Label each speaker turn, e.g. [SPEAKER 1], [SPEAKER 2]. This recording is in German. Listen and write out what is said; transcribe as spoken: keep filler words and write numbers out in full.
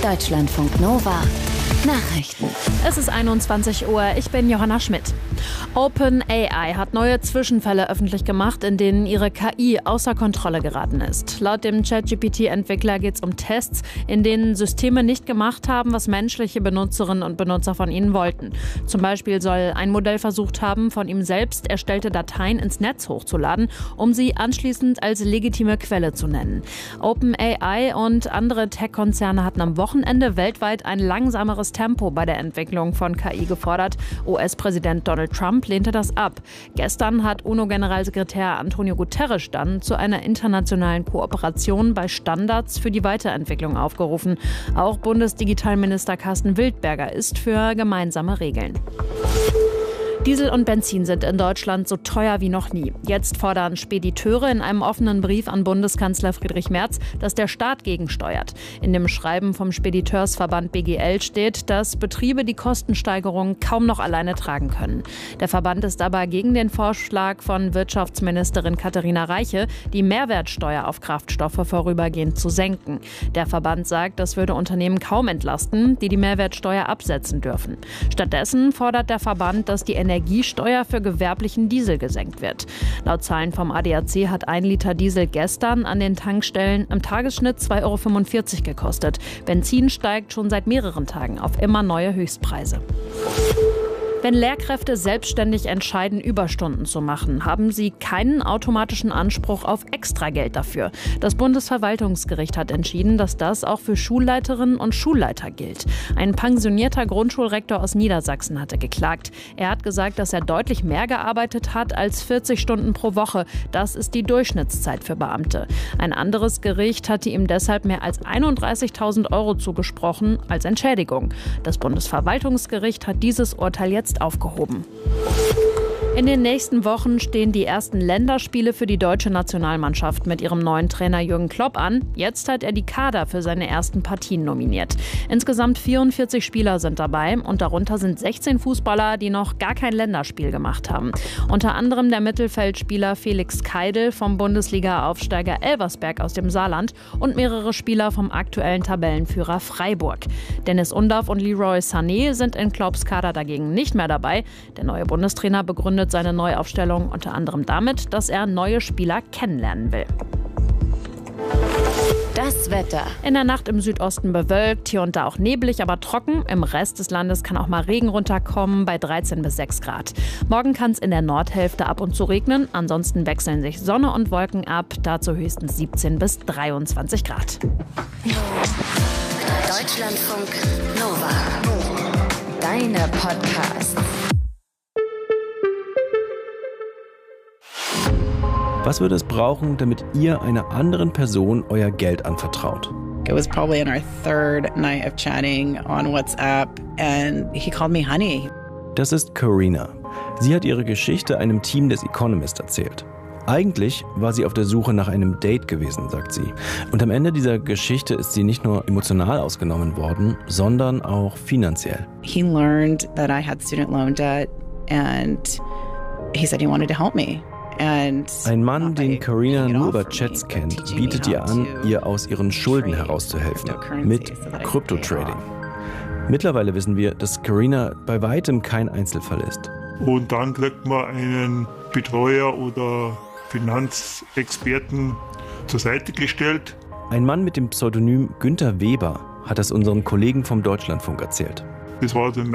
[SPEAKER 1] Deutschlandfunk Nova Nachrichten.
[SPEAKER 2] Es ist einundzwanzig Uhr, ich bin Johanna Schmidt. OpenAI hat neue Zwischenfälle öffentlich gemacht, in denen ihre K I außer Kontrolle geraten ist. Laut dem ChatGPT-Entwickler geht es um Tests, in denen Systeme nicht gemacht haben, was menschliche Benutzerinnen und Benutzer von ihnen wollten. Zum Beispiel soll ein Modell versucht haben, von ihm selbst erstellte Dateien ins Netz hochzuladen, um sie anschließend als legitime Quelle zu nennen. OpenAI und andere Tech-Konzerne hatten am Wochenende weltweit ein langsameres Tempo bei der Entwicklung von K I gefordert. U S-Präsident Donald Trump lehnte das ab. Gestern hat UNO-Generalsekretär Antonio Guterres dann zu einer internationalen Kooperation bei Standards für die Weiterentwicklung aufgerufen. Auch Bundesdigitalminister Carsten Wildberger ist für gemeinsame Regeln. Diesel und Benzin sind in Deutschland so teuer wie noch nie. Jetzt fordern Spediteure in einem offenen Brief an Bundeskanzler Friedrich Merz, dass der Staat gegensteuert. In dem Schreiben vom Spediteursverband B G L steht, dass Betriebe die Kostensteigerung kaum noch alleine tragen können. Der Verband ist aber gegen den Vorschlag von Wirtschaftsministerin Katharina Reiche, die Mehrwertsteuer auf Kraftstoffe vorübergehend zu senken. Der Verband sagt, das würde Unternehmen kaum entlasten, die die Mehrwertsteuer absetzen dürfen. Stattdessen fordert der Verband, dass die Energie Energiesteuer für gewerblichen Diesel gesenkt wird. Laut Zahlen vom A D A C hat ein Liter Diesel gestern an den Tankstellen im Tagesschnitt zwei Euro fünfundvierzig gekostet. Benzin steigt schon seit mehreren Tagen auf immer neue Höchstpreise. Wenn Lehrkräfte selbstständig entscheiden, Überstunden zu machen, haben sie keinen automatischen Anspruch auf Extrageld dafür. Das Bundesverwaltungsgericht hat entschieden, dass das auch für Schulleiterinnen und Schulleiter gilt. Ein pensionierter Grundschulrektor aus Niedersachsen hatte geklagt. Er hat gesagt, dass er deutlich mehr gearbeitet hat als vierzig Stunden pro Woche. Das ist die Durchschnittszeit für Beamte. Ein anderes Gericht hatte ihm deshalb mehr als einunddreißigtausend Euro zugesprochen als Entschädigung. Das Bundesverwaltungsgericht hat dieses Urteil jetzt aufgehoben. In den nächsten Wochen stehen die ersten Länderspiele für die deutsche Nationalmannschaft mit ihrem neuen Trainer Jürgen Klopp an. Jetzt hat er die Kader für seine ersten Partien nominiert. Insgesamt vierundvierzig Spieler sind dabei und darunter sind sechzehn Fußballer, die noch gar kein Länderspiel gemacht haben. Unter anderem der Mittelfeldspieler Felix Keidel vom Bundesliga-Aufsteiger Elversberg aus dem Saarland und mehrere Spieler vom aktuellen Tabellenführer Freiburg. Dennis Undav und Leroy Sané sind in Klopps Kader dagegen nicht mehr dabei. Der neue Bundestrainer begründet seine Neuaufstellung unter anderem damit, dass er neue Spieler kennenlernen will.
[SPEAKER 1] Das Wetter.
[SPEAKER 2] In der Nacht im Südosten bewölkt, hier und da auch neblig, aber trocken. Im Rest des Landes kann auch mal Regen runterkommen bei dreizehn bis sechs Grad. Morgen kann es in der Nordhälfte ab und zu regnen. Ansonsten wechseln sich Sonne und Wolken ab. Dazu höchstens siebzehn bis dreiundzwanzig Grad.
[SPEAKER 1] Deutschlandfunk Nova. Deine Podcasts.
[SPEAKER 3] Was würde es brauchen, damit ihr einer anderen Person euer Geld anvertraut?
[SPEAKER 4] It was probably in our third night of chatting on WhatsApp and he called me honey.
[SPEAKER 3] Das ist Karina. Sie hat ihre Geschichte einem Team des Economist erzählt. Eigentlich war sie auf der Suche nach einem Date gewesen, sagt sie. Und am Ende dieser Geschichte ist sie nicht nur emotional ausgenommen worden, sondern auch finanziell.
[SPEAKER 4] He learned that I had student loan debt and he said he wanted to help me.
[SPEAKER 3] Ein Mann, den Karina nur über Chats kennt, bietet ihr an, ihr aus ihren Schulden herauszuhelfen. Mit Kryptotrading. Mittlerweile wissen wir, dass Karina bei weitem kein Einzelfall ist.
[SPEAKER 5] Und dann kriegt man einen Betreuer oder Finanzexperten zur Seite gestellt.
[SPEAKER 3] Ein Mann mit dem Pseudonym Günther Weber hat es unseren Kollegen vom Deutschlandfunk erzählt.
[SPEAKER 5] Das war also